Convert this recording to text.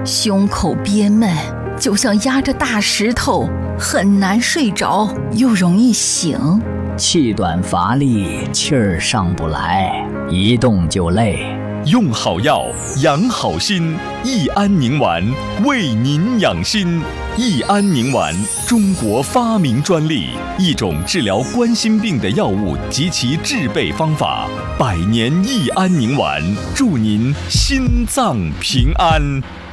胸口憋闷，就像压着大石头，很难睡着，又容易醒。 气短乏力，气儿上不来，一动就累。 用好药，养好心，益安宁丸为您养心。益安宁丸，中国发明专利，一种治疗冠心病的药物及其制备方法。100年益安宁丸，祝您心脏平安。